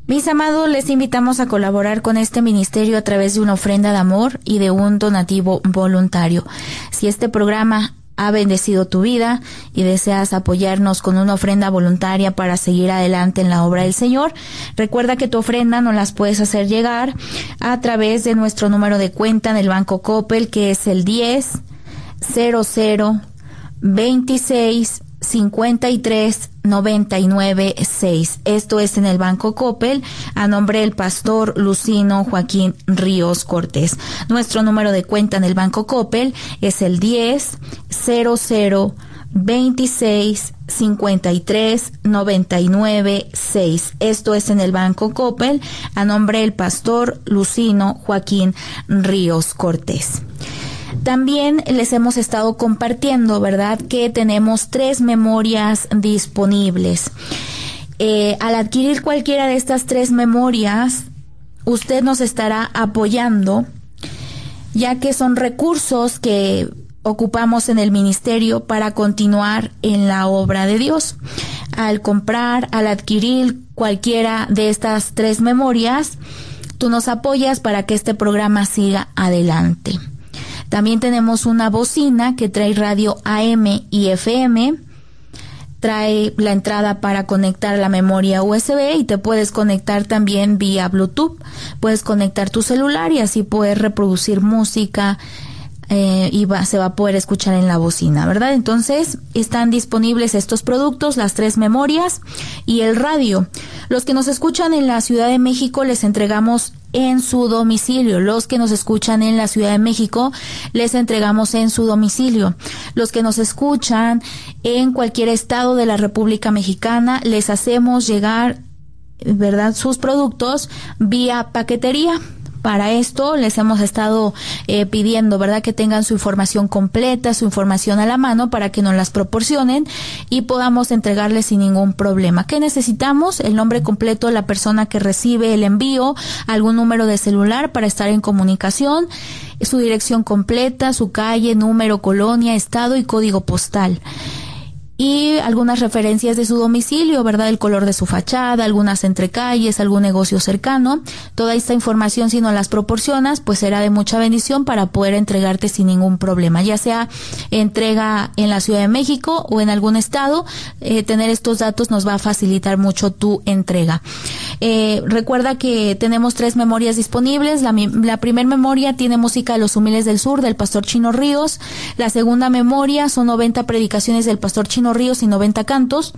Mis amados, les invitamos a colaborar con este ministerio a través de una ofrenda de amor y de un donativo voluntario. Si este programa ha bendecido tu vida y deseas apoyarnos con una ofrenda voluntaria para seguir adelante en la obra del Señor, recuerda que tu ofrenda nos las puedes hacer llegar a través de nuestro número de cuenta en el Banco Coppel, que es el 10 00 26 53 99 6. Esto es en el Banco Coppel, a nombre del pastor Lucino Joaquín Ríos Cortés. Nuestro número de cuenta en el Banco Coppel es el 10 00 26 53 99 6. Esto es en el Banco Coppel, a nombre del pastor Lucino Joaquín Ríos Cortés. También les hemos estado compartiendo, ¿verdad?, que tenemos 3 memorias disponibles. Al adquirir cualquiera de estas 3 memorias, usted nos estará apoyando, ya que son recursos que ocupamos en el ministerio para continuar en la obra de Dios. Al adquirir cualquiera de estas 3 memorias, tú nos apoyas para que este programa siga adelante. También tenemos una bocina que trae radio AM y FM, trae la entrada para conectar la memoria USB y te puedes conectar también vía Bluetooth. Puedes conectar tu celular y así puedes reproducir música se va a poder escuchar en la bocina, ¿verdad? Entonces están disponibles estos productos, las 3 memorias y el radio. Los que nos escuchan en la Ciudad de México les entregamos en su domicilio. Los que nos escuchan en la Ciudad de México les entregamos en su domicilio. Los que nos escuchan en cualquier estado de la República Mexicana les hacemos llegar, ¿verdad?, sus productos vía paquetería. Para esto les hemos estado pidiendo, ¿verdad?, que tengan su información completa, su información a la mano para que nos las proporcionen y podamos entregarles sin ningún problema. ¿Qué necesitamos? El nombre completo de la persona que recibe el envío, algún número de celular para estar en comunicación, su dirección completa, su calle, número, colonia, estado y código postal. Y algunas referencias de su domicilio, ¿verdad? El color de su fachada, algunas entrecalles, algún negocio cercano. Toda esta información, si nos las proporcionas, pues será de mucha bendición para poder entregarte sin ningún problema. Ya sea entrega en la Ciudad de México o en algún estado, tener estos datos nos va a facilitar mucho tu entrega. Recuerda que tenemos 3 memorias disponibles. La primera memoria tiene música de los humildes del sur, del pastor Chino Ríos. La segunda memoria son 90 predicaciones del pastor Chino Ríos y 90 cantos.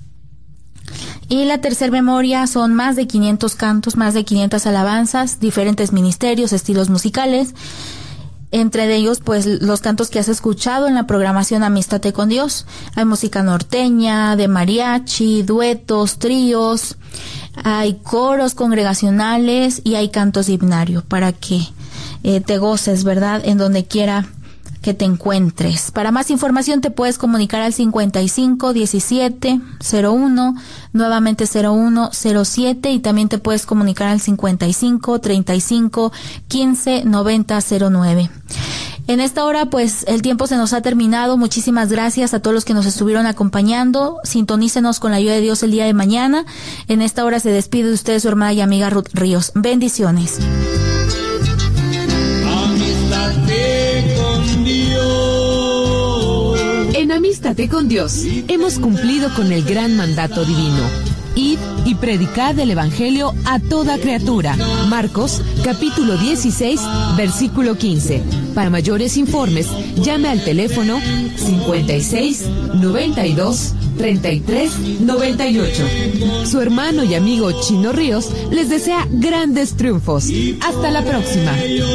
Y la tercera memoria son más de 500 cantos, más de 500 alabanzas, diferentes ministerios, estilos musicales. Entre ellos, pues, los cantos que has escuchado en la programación Amístate con Dios. Hay música norteña, de mariachi, duetos, tríos, hay coros congregacionales y hay cantos de himnario para que te goces, ¿verdad?, en donde quiera que te encuentres. Para más información te puedes comunicar al 55 17 01, nuevamente 01 07, y también te puedes comunicar al 55 35 15 90 09. En esta hora, pues, el tiempo se nos ha terminado. Muchísimas gracias a todos los que nos estuvieron acompañando. Sintonícenos con la ayuda de Dios el día de mañana. En esta hora se despide de ustedes su hermana y amiga Ruth Ríos. Bendiciones. En Amístate con Dios hemos cumplido con el gran mandato divino. Id y predicad el Evangelio a toda criatura. Marcos, capítulo 16, versículo 15. Para mayores informes, llame al teléfono 56 92 33 98. Su hermano y amigo Chino Ríos les desea grandes triunfos. Hasta la próxima.